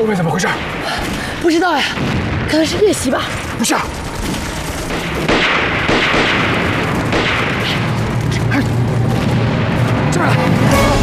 面怎么回事？ 不知道呀，可能是夜袭吧。 不是，